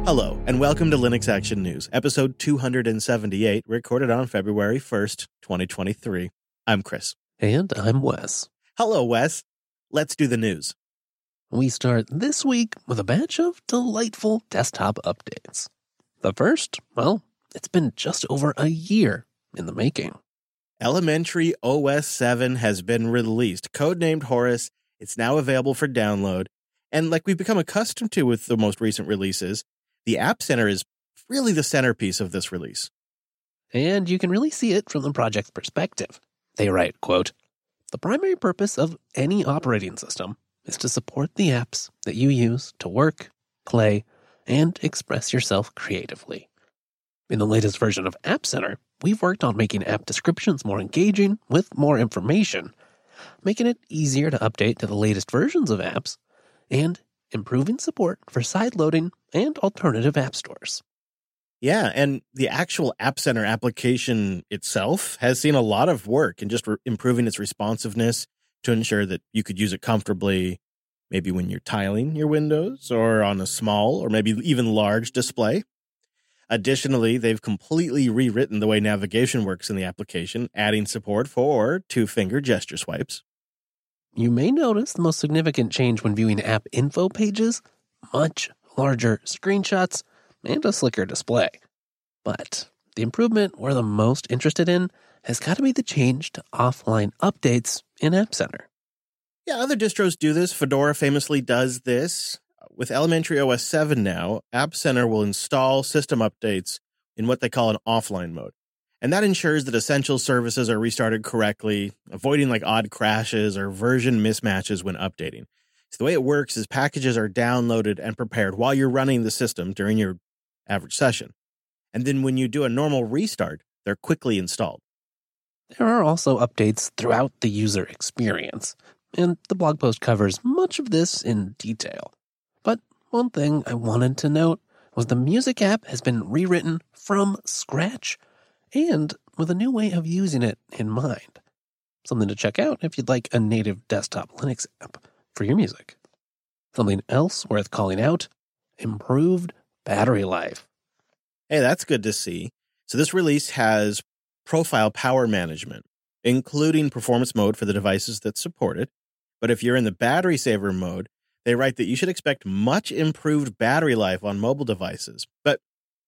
Hello, and welcome to Linux Action News, episode 278, recorded on February 1st, 2023. I'm Chris. And I'm Wes. Hello, Wes. Let's do the news. We start this week with a batch of delightful desktop updates. The first, well, it's been just over a year in the making. Elementary OS 7 has been released, codenamed Horus. It's now available for download. And like we've become accustomed to with the most recent releases, the App Center is really the centerpiece of this release. And you can really see it from the project's perspective. They write, quote, "The primary purpose of any operating system is to support the apps that you use to work, play, and express yourself creatively. In the latest version of App Center, we've worked on making app descriptions more engaging with more information, making it easier to update to the latest versions of apps, and improving support for side-loading and alternative app stores." Yeah, and the actual App Center application itself has seen a lot of work in just improving its responsiveness to ensure that you could use it comfortably, maybe when you're tiling your windows or on a small or maybe even large display. Additionally, they've completely rewritten the way navigation works in the application, adding support for two-finger gesture swipes. You may notice the most significant change when viewing app info pages: much larger screenshots and a slicker display. But the improvement we're the most interested in has got to be the change to offline updates in App Center. Yeah, other distros do this. Fedora famously does this. With Elementary OS 7 now, App Center will install system updates in what they call an offline mode. And that ensures that essential services are restarted correctly, avoiding like odd crashes or version mismatches when updating. So the way it works is packages are downloaded and prepared while you're running the system during your average session. And then when you do a normal restart, they're quickly installed. There are also updates throughout the user experience, and the blog post covers much of this in detail. But one thing I wanted to note was the music app has been rewritten from scratch and with a new way of using it in mind. Something to check out if you'd like a native desktop Linux app for your music. Something else worth calling out: improved battery life. Hey, that's good to see. So this release has profile power management, including performance mode for the devices that support it. But if you're in the battery saver mode, they write that you should expect much improved battery life on mobile devices. But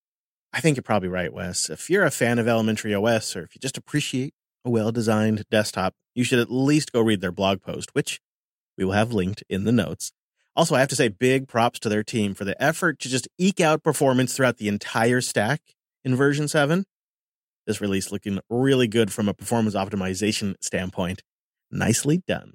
I think you're probably right, Wes. If you're a fan of Elementary OS, or if you just appreciate a well-designed desktop, you should at least go read their blog post, which we will have linked in the notes. Also, I have to say big props to their team for the effort to just eke out performance throughout the entire stack in version 7. This release looking really good from a performance optimization standpoint. Nicely done.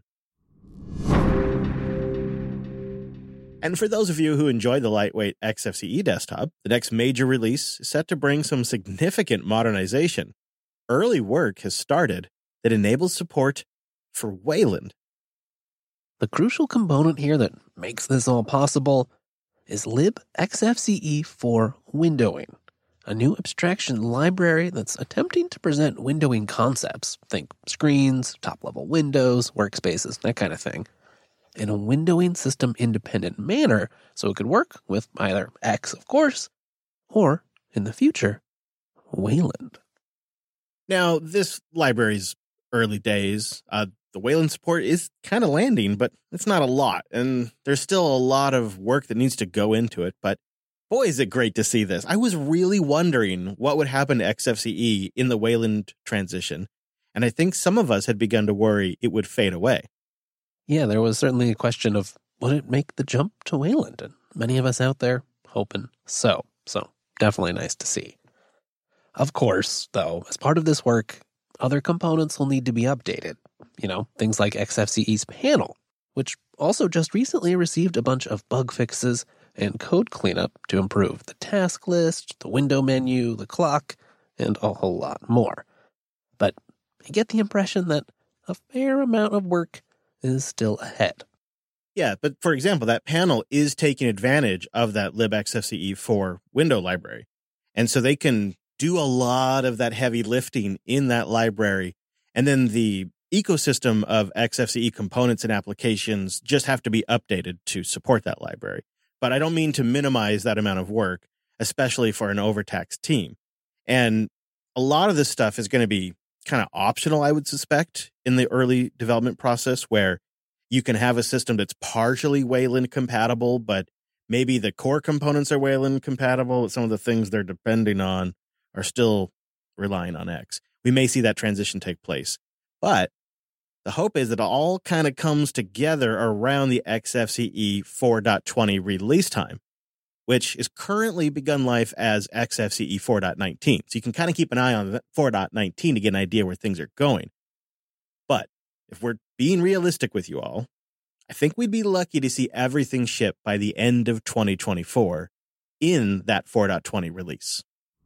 And for those of you who enjoy the lightweight XFCE desktop, the next major release is set to bring some significant modernization. Early work has started that enables support for Wayland. The crucial component here that makes this all possible is libxfce for windowing, a new abstraction library that's attempting to present windowing concepts, think screens, top-level windows, workspaces, that kind of thing, in a windowing system-independent manner so it could work with either X, of course, or, in the future, Wayland. Now, this library's early days. The Wayland support is kind of landing, but it's not a lot, and there's still a lot of work that needs to go into it, but boy, is it great to see this. I was really wondering what would happen to XFCE in the Wayland transition, and I think some of us had begun to worry it would fade away. Yeah, there was certainly a question of, would it make the jump to Wayland? And many of us out there hoping so. So definitely nice to see. Of course, though, as part of this work, other components will need to be updated. You know, things like XFCE's panel, which also just recently received a bunch of bug fixes and code cleanup to improve the task list, the window menu, the clock, and a whole lot more. But I get the impression that a fair amount of work is still ahead. Yeah, but for example, that panel is taking advantage of that libxfce4 window library. And so they can do a lot of that heavy lifting in that library. And then the ecosystem of XFCE components and applications just have to be updated to support that library. But I don't mean to minimize that amount of work. especially for an overtaxed team. And a lot of this stuff is going to be kind of optional, I would suspect, in the early development process, where you can have a system that's partially Wayland compatible, but maybe the core components are Wayland compatible, but some of the things they're depending on are still relying on X. We may see that transition take place. But the hope is that it all kind of comes together around the XFCE 4.20 release time, which is currently begun life as XFCE 4.19. So you can kind of keep an eye on 4.19 to get an idea where things are going. But if we're being realistic with you all, I think we'd be lucky to see everything ship by the end of 2024 in that 4.20 release.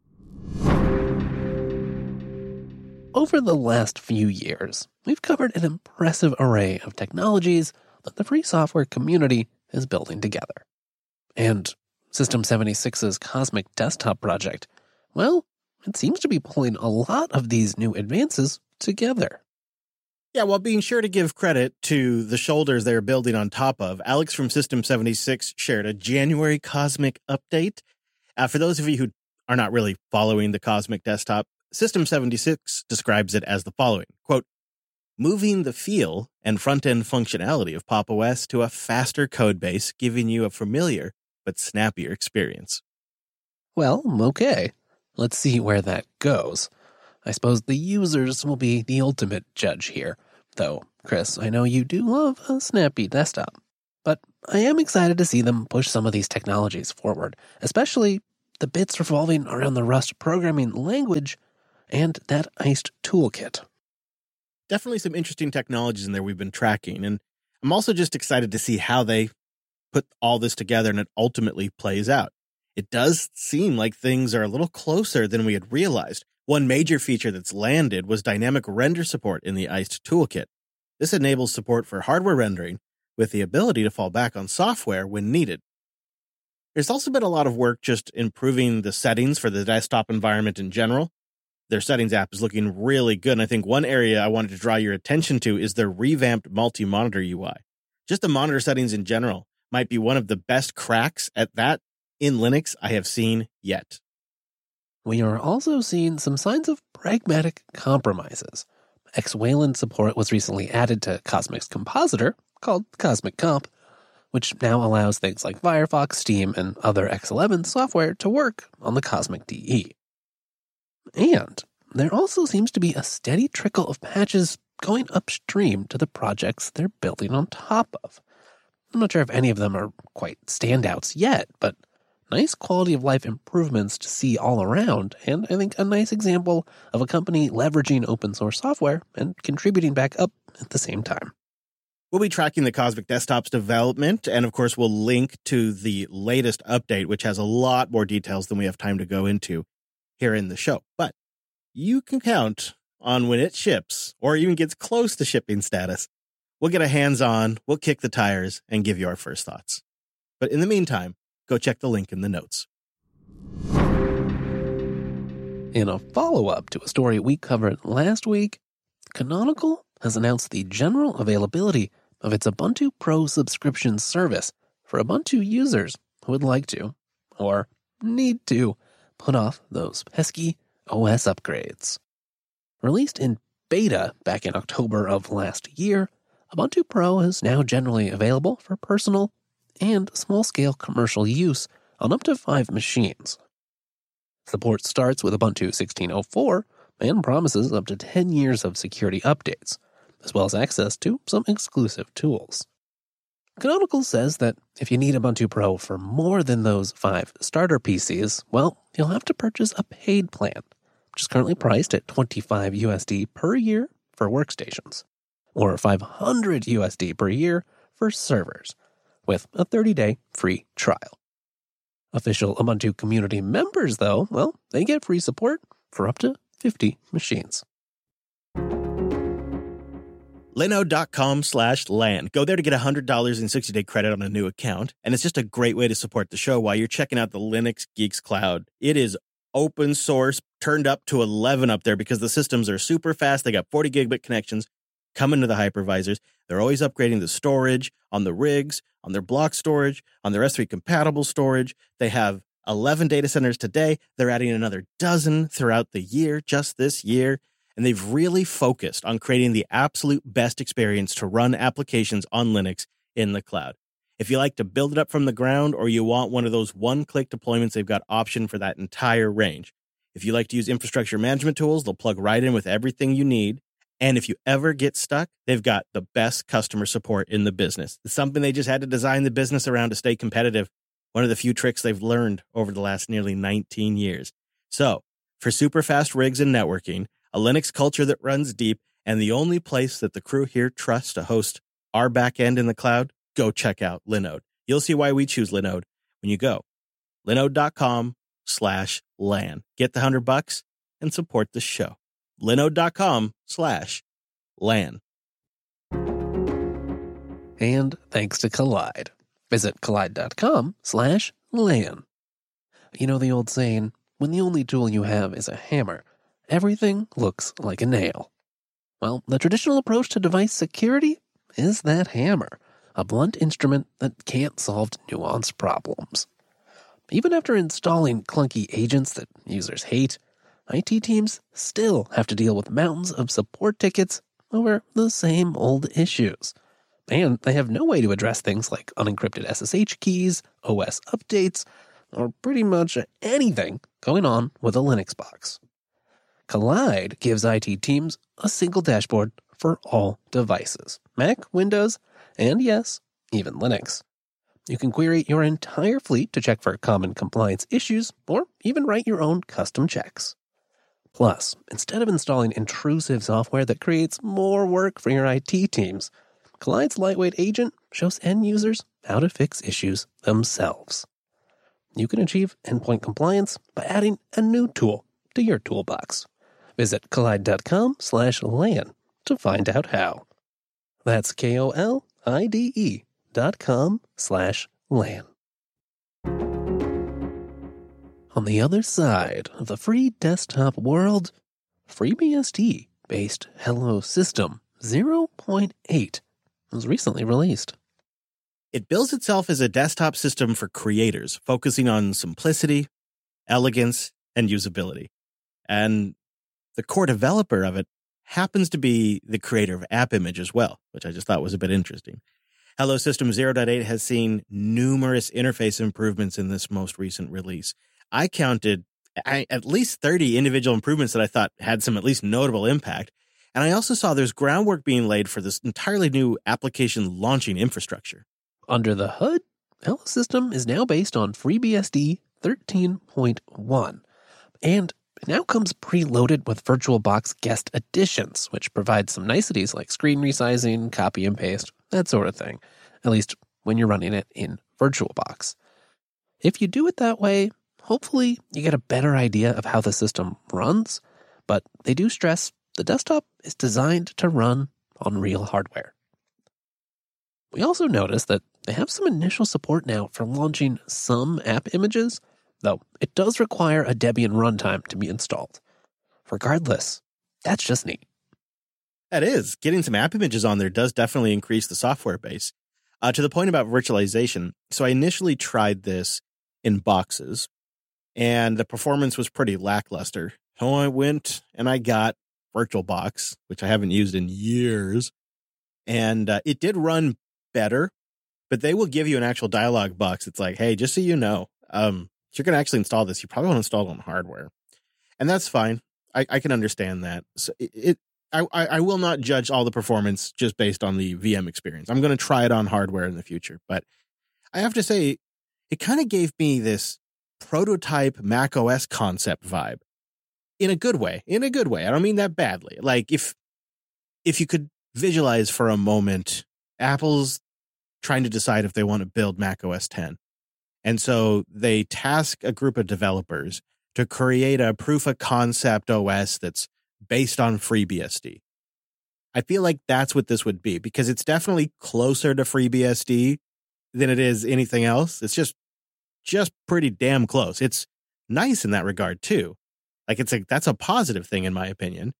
Over the last few years, we've covered an impressive array of technologies that the free software community is building together. And System 76's Cosmic Desktop project, well, it seems to be pulling a lot of these new advances together. Yeah, while being sure to give credit to the shoulders they're building on top of, Alex from System 76 shared a January Cosmic update. For those of you who are not really following the Cosmic Desktop, System 76 describes it as the following, quote, moving the feel and front-end functionality of Pop! OS to a faster code base, giving you a familiar but snappier experience. Well, okay. Let's see where that goes. I suppose the users will be the ultimate judge here. Though, Chris, I know you do love a snappy desktop. But I am excited to see them push some of these technologies forward, especially the bits revolving around the Rust programming language and that iced toolkit. Definitely some interesting technologies in there we've been tracking, and I'm also just excited to see how they put all this together and it ultimately plays out. It does seem like things are a little closer than we had realized. One major feature that's landed was dynamic render support in the iced toolkit. This enables support for hardware rendering with the ability to fall back on software when needed. There's also been a lot of work just improving the settings for the desktop environment in general. Their settings app is looking really good, and I think one area I wanted to draw your attention to is their revamped multi-monitor UI. Just the monitor settings in general might be one of the best cracks at that in Linux I have seen yet. We are also seeing some signs of pragmatic compromises. X-Wayland support was recently added to Cosmic's compositor, called Cosmic Comp, which now allows things like Firefox, Steam, and other X11 software to work on the Cosmic DE. And there also seems to be a steady trickle of patches going upstream to the projects they're building on top of. I'm not sure if any of them are quite standouts yet, but nice quality of life improvements to see all around, and I think a nice example of a company leveraging open source software and contributing back up at the same time. We'll be tracking the Cosmic Desktop's development, and of course we'll link to the latest update, which has a lot more details than we have time to go into here in the show. But you can count on when it ships, or even gets close to shipping status, we'll get a hands-on, we'll kick the tires, and give you our first thoughts. But in the meantime, go check the link in the notes. In a follow-up to a story we covered last week, Canonical has announced the general availability of its Ubuntu Pro subscription service for Ubuntu users who would like to, or need to, put off those pesky OS upgrades. Released in beta back in October of last year, Ubuntu Pro is now generally available for personal and small-scale commercial use on up to 5 machines. Support starts with Ubuntu 16.04 and promises up to 10 years of security updates, as well as access to some exclusive tools. Canonical says that if you need Ubuntu Pro for more than those 5 starter PCs, well, you'll have to purchase a paid plan, which is currently priced at $25 USD per year for workstations, or $500 USD per year for servers, with a 30-day free trial. Official Ubuntu community members, though, well, they get free support for up to 50 machines. Linode.com/LAN. Go there to get $100 in 60-day credit on a new account, and it's just a great way to support the show while you're checking out the Linux Geeks Cloud. It is open source, turned up to 11 up there because the systems are super fast. They got 40 gigabit connections coming to the hypervisors. They're always upgrading the storage on the rigs, on their block storage, on their S3 compatible storage. They have 11 data centers today. They're adding another dozen throughout the year, just this year. And they've really focused on creating the absolute best experience to run applications on Linux in the cloud. If you like to build it up from the ground or you want one of those one-click deployments, they've got option for that entire range. If you like to use infrastructure management tools, they'll plug right in with everything you need. And if you ever get stuck, they've got the best customer support in the business. It's something they just had to design the business around to stay competitive. One of the few tricks they've learned over the last nearly 19 years. So, for super fast rigs and networking, a Linux culture that runs deep, and the only place that the crew here trusts to host our backend in the cloud, go check out Linode. You'll see why we choose Linode when you go. Linode.com/LAN. Get the $100 and support the show. Linode.com/LAN. And thanks to Kolide. Visit Kolide.com/LAN. You know the old saying, when the only tool you have is a hammer, everything looks like a nail. Well, the traditional approach to device security is that hammer, a blunt instrument that can't solve nuanced problems. Even after installing clunky agents that users hate, IT teams still have to deal with mountains of support tickets over the same old issues. And they have no way to address things like unencrypted SSH keys, OS updates, or pretty much anything going on with a Linux box. Kolide gives IT teams a single dashboard for all devices, Mac, Windows, and yes, even Linux. You can query your entire fleet to check for common compliance issues, or even write your own custom checks. Plus, instead of installing intrusive software that creates more work for your IT teams, Kolide's lightweight agent shows end users how to fix issues themselves. You can achieve endpoint compliance by adding a new tool to your toolbox. Visit Kolide.com/LAN to find out how. That's KOLIDE.com/LAN. On the other side of the free desktop world, FreeBSD-based Hello System 0.8 was recently released. It bills itself as a desktop system for creators, focusing on simplicity, elegance, and usability. And the core developer of it happens to be the creator of AppImage as well, which I just thought was a bit interesting. Hello System 0.8 has seen numerous interface improvements in this most recent release. I counted at least 30 individual improvements that I thought had some at least notable impact. And I also saw there's groundwork being laid for this entirely new application launching infrastructure. Under the hood, Hello System is now based on FreeBSD 13.1, and it now comes preloaded with VirtualBox guest additions, which provide some niceties like screen resizing, copy and paste, that sort of thing, at least when you're running it in VirtualBox. If you do it that way, hopefully you get a better idea of how the system runs, but they do stress the desktop is designed to run on real hardware. We also noticed that they have some initial support now for launching some app images, though it does require a Debian runtime to be installed. Regardless, that's just neat. That is. Getting some app images on there does definitely increase the software base. To the point about virtualization, so I initially tried this in boxes, and the performance was pretty lackluster. So I went and I got VirtualBox, which I haven't used in years, and it did run better, but they will give you an actual dialog box. It's like, hey, just so you know, if you're going to actually install this, you probably want to install it on hardware. And that's fine. I can understand that. So I will not judge all the performance just based on the VM experience. I'm going to try it on hardware in the future. But I have to say, it kind of gave me this prototype Mac OS concept vibe. In a good way. I don't mean that badly. Like if you could visualize for a moment, Apple's trying to decide if they want to build Mac OS X. And so they task a group of developers to create a proof of concept OS that's based on FreeBSD. I feel like that's what this would be, because it's definitely closer to FreeBSD than it is anything else. It's just pretty damn close. It's nice in that regard too. Like that's a positive thing in my opinion.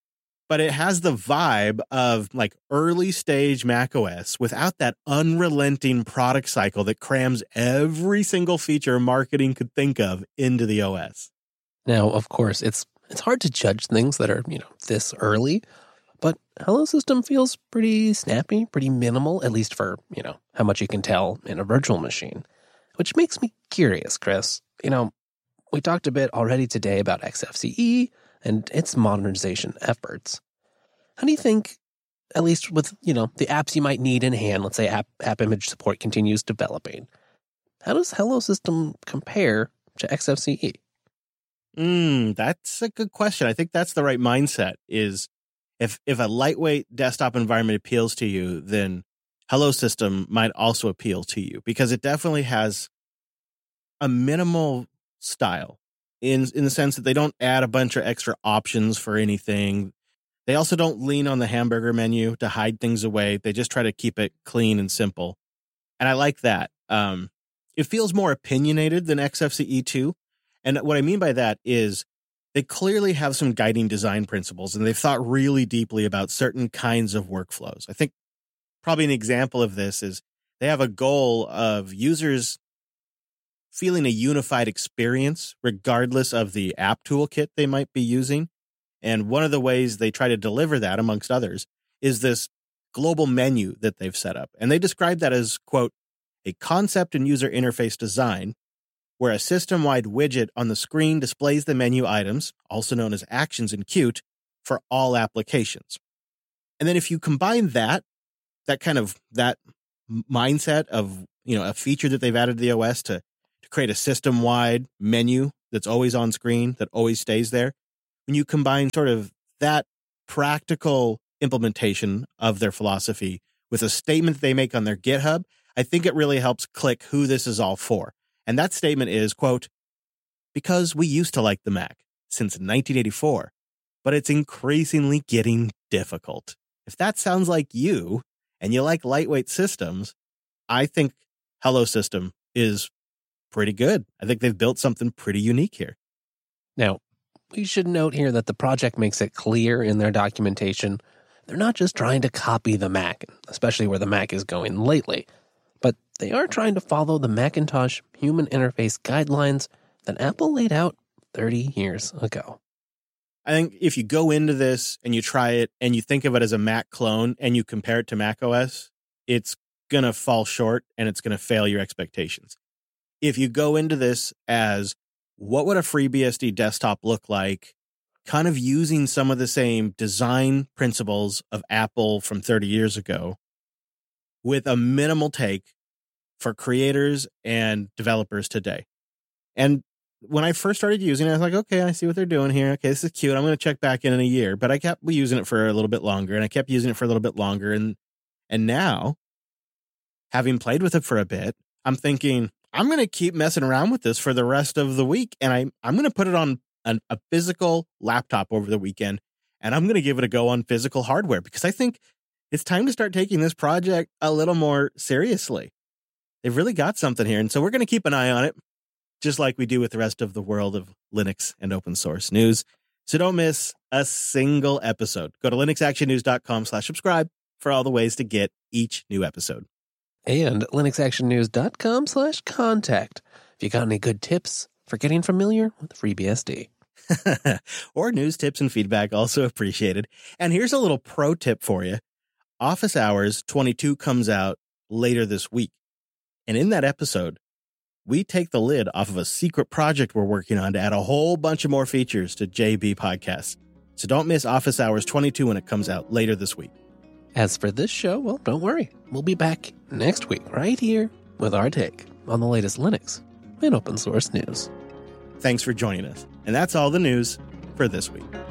but it has the vibe of like early stage macOS without that unrelenting product cycle that crams every single feature marketing could think of into the OS. Now, of course, it's hard to judge things that are, this early, but Hello System feels pretty snappy, pretty minimal, at least for, how much you can tell in a virtual machine, which makes me curious, Chris. We talked a bit already today about XFCE and its modernization efforts. How do you think, at least with, the apps you might need in hand, let's say app image support continues developing, how does Hello System compare to XFCE? That's a good question. I think that's the right mindset is if a lightweight desktop environment appeals to you, then Hello System might also appeal to you because it definitely has a minimal style in the sense that they don't add a bunch of extra options for anything. They also don't lean on the hamburger menu to hide things away. They just try to keep it clean and simple. And I like that. It feels more opinionated than XFCE2. And what I mean by that is they clearly have some guiding design principles and they've thought really deeply about certain kinds of workflows. I think probably an example of this is they have a goal of users feeling a unified experience regardless of the app toolkit they might be using. And one of the ways they try to deliver that, amongst others, is this global menu that they've set up. And they describe that as, quote, a concept and user interface design where a system-wide widget on the screen displays the menu items, also known as actions in Qt, for all applications. And then if you combine that mindset of, a feature that they've added to the OS to create a system-wide menu that's always on screen, that always stays there, when you combine sort of that practical implementation of their philosophy with a statement they make on their GitHub, I think it really helps click who this is all for. And that statement is, quote, because we used to like the Mac since 1984, but it's increasingly getting difficult. If that sounds like you and you like lightweight systems, I think Hello System is pretty good. I think they've built something pretty unique here. Now, we should note here that the project makes it clear in their documentation they're not just trying to copy the Mac, especially where the Mac is going lately, but they are trying to follow the Macintosh human interface guidelines that Apple laid out 30 years ago. I think if you go into this and you try it and you think of it as a Mac clone and you compare it to macOS, it's going to fall short and it's going to fail your expectations. If you go into this as what would a FreeBSD desktop look like, kind of using some of the same design principles of Apple from 30 years ago with a minimal take for creators and developers today. And when I first started using it, I was like, okay, I see what they're doing here. Okay, this is cute. I'm going to check back in a year. But I kept using it for a little bit longer, and I kept using it for a little bit longer. And now, having played with it for a bit, I'm thinking, I'm going to keep messing around with this for the rest of the week. And I'm going to put it on a physical laptop over the weekend, and I'm going to give it a go on physical hardware because I think it's time to start taking this project a little more seriously. They've really got something here. And so we're going to keep an eye on it, just like we do with the rest of the world of Linux and open source news. So don't miss a single episode. Go to linuxactionnews.com/subscribe for all the ways to get each new episode. And linuxactionnews.com/contact if you got any good tips for getting familiar with FreeBSD. Or news, tips, and feedback, also appreciated. And here's a little pro tip for you. Office Hours 22 comes out later this week. And in that episode, we take the lid off of a secret project we're working on to add a whole bunch of more features to JB Podcasts. So don't miss Office Hours 22 when it comes out later this week. As for this show, well, don't worry. We'll be back next week right here with our take on the latest Linux and open source news. Thanks for joining us. And that's all the news for this week.